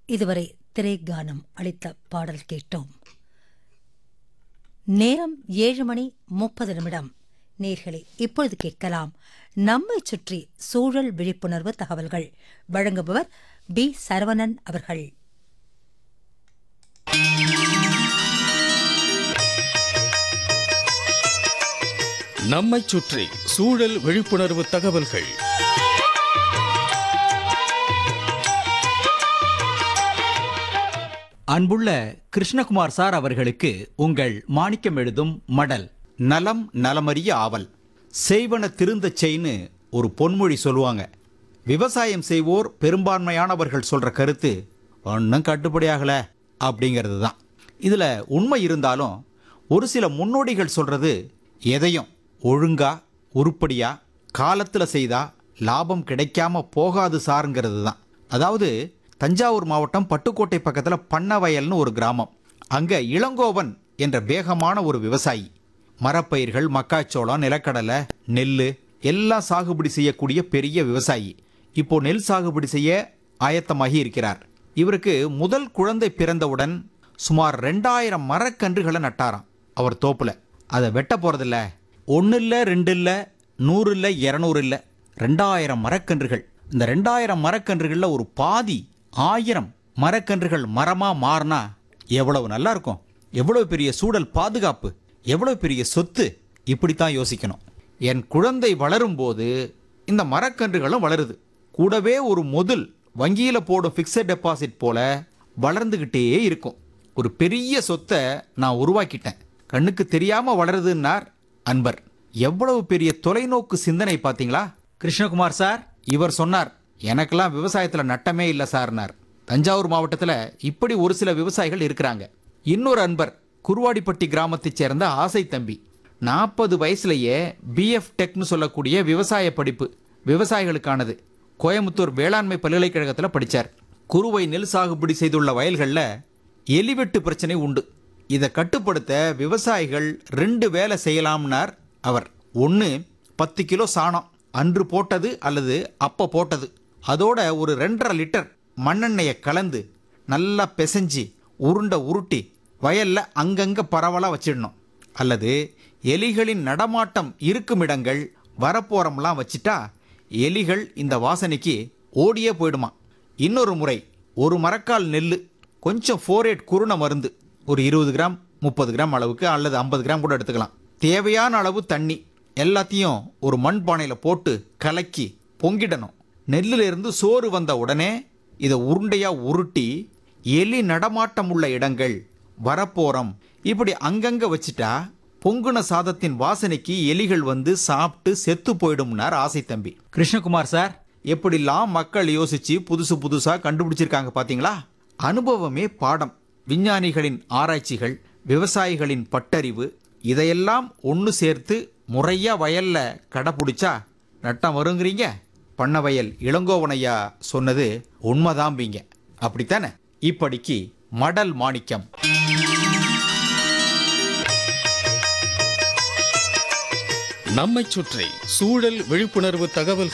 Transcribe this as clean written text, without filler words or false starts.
இதுவரை திரைகானம் அளித்த பாடல் கேட்டோம். நேரம் 7:30. நேர்களே, இப்பொழுது கேட்கலாம் நம்மை சுற்றி சூழல் விழிப்புணர்வு தகவல்கள். வழங்குபவர் பி. சரவணன் அவர்கள். நம்மை சுற்றி சூழல் விழிப்புணர்வு தகவல்கள். அன்புள்ள கிருஷ்ணகுமார் சார் அவர்களுக்கு உங்கள் மாணிக்கம் எழுதும் மடல். நலம் நலமறிய ஆவல், செய்வன திருந்தச் செய்ன்னு ஒரு பொன்மொழி சொல்லுவாங்க. விவசாயம் செய்வோர் பெரும்பான்மையானவர்கள் சொல்ற கருத்து ஒன்றும் கட்டுப்படியாகல அப்படிங்கிறது தான். இதில் உண்மை இருந்தாலும் ஒரு சில முன்னோடிகள் சொல்றது எதையும் ஒழுங்கா உருப்படியா காலத்தில் செய்தா லாபம் கிடைக்காம போகாது சாருங்கிறது தான். அதாவது தஞ்சாவூர் மாவட்டம் பட்டுக்கோட்டை பக்கத்தில் பண்ணவயல்னு ஒரு கிராமம். அங்கே இளங்கோவன் என்ற வேகமான ஒரு விவசாயி மரப்பயிர்கள், மக்காச்சோளம், நிலக்கடலை, நெல் எல்லாம் சாகுபடி செய்யக்கூடிய பெரிய விவசாயி. இப்போ நெல் சாகுபடி செய்ய ஆயத்தமாகி இருக்கிறார். இவருக்கு முதல் குழந்தை பிறந்தவுடன் சுமார் 2000 மரக்கன்றுகளை நட்டாராம் அவர் தோப்புல. அதை வெட்ட போறதில்ல, 1 இல்லை 2 இல்லை 100 இல்லை 200 இல்லை, 2000 மரக்கன்றுகள். இந்த 2000 மரக்கன்றுகளில் ஒரு பாதி 1000 மரக்கன்றுகள் மரமா மாறினா எவ்வளவு நல்லா இருக்கும், எவ்வளவு பெரிய சூழல் பாதுகாப்பு, எவ்வளவு பெரிய சொத்து. இப்படித்தான் யோசிக்கணும். என் குழந்தை வளரும் போது இந்த மரக்கன்றுகளும் வளருது, கூடவே ஒரு முதல் வங்கியில போடும் பிக்சட் டெபாசிட் போல வளர்ந்துகிட்டே இருக்கும். ஒரு பெரிய சொத்தை நான் உருவாக்கிட்டேன், கண்ணுக்கு தெரியாம வளருதுன்னார் அன்பர். எவ்வளவு பெரிய தொலைநோக்கு சிந்தனை பாத்தீங்களா கிருஷ்ணகுமார் சார். இவர் சொன்னார், எனக்கெல்லாம் விவசாயத்தில் நட்டமே இல்லை சார்னார். தஞ்சாவூர் மாவட்டத்தில் இப்படி ஒரு சில விவசாயிகள் இருக்கிறாங்க. இன்னொரு அன்பர் குருவாடிப்பட்டி கிராமத்தைச் சேர்ந்த ஆசை தம்பி. 40 வயசுலேயே பிஎஃப் டெக்னு சொல்லக்கூடிய விவசாய படிப்பு, விவசாயிகளுக்கானது, கோயம்புத்தூர் வேளாண்மை பல்கலைக்கழகத்தில் படித்தார். குறுவை நெல் சாகுபடி செய்துள்ள வயல்களில் எலிவெட்டு பிரச்சனை உண்டு. இதை கட்டுப்படுத்த விவசாயிகள் 2 வேலை செய்யலாம்னார் அவர். ஒன்று 10 கிலோ சாணம், அன்று போட்டது அல்லது அப்போ போட்டது, அதோட ஒரு 2.5 லிட்டர் மண்ணெண்ணெயை கலந்து நல்லா பிசைஞ்சு உருண்டை உருட்டி வயல்ல அங்கங்க பரவலாக வச்சிடணும். அல்லது எலிகளின் நடமாட்டம் இருக்கும் இடங்கள் வரப்போரம்லாம் வச்சிட்டா எலிகள் இந்த வாசனைக்கு ஓடியே போயிடுமா. இன்னொரு முறை ஒரு மரக்கால் நெல், கொஞ்சம் ஃபோரேட் குருண மருந்து, ஒரு 20 கிராம் 30 கிராம் அளவுக்கு அல்லது 50 கிராம் கூட எடுத்துக்கலாம். தேவையான அளவு தண்ணி எல்லாத்தையும் ஒரு மண் பானையில் போட்டு கலக்கி பொங்கிடணும். நெல்லிலிருந்து சோறு வந்த உடனே இதை உருண்டையாக உருட்டி எலி நடமாட்டம் உள்ள இடங்கள், வரப்போரம், இப்படி அங்கங்கே வச்சுட்டா பொங்குன சாதத்தின் வாசனைக்கு எலிகள் வந்து சாப்பிட்டு செத்து போயிடும்னார் ஆசை தம்பி. கிருஷ்ணகுமார் சார், எப்படிலாம் மக்கள் யோசிச்சு புதுசு புதுசாக கண்டுபிடிச்சிருக்காங்க பார்த்தீங்களா. அனுபவமே பாடம். விஞ்ஞானிகளின் ஆராய்ச்சிகள், விவசாயிகளின் பட்டறிவு, இதையெல்லாம் ஒன்று சேர்த்து முறையா வயல்ல கடைப்பிடிச்சா நட்டம் வருங்கிறீங்க. பண்ணவயல் இளங்கோவனையா சொன்னது உண்மைதாம்பிங்க, அப்படித்தானே? இப்படிக்கு மடல் மாணிக்கம். நம்மை சுற்றி சூழல் விழிப்புணர்வு தகவல்கள்.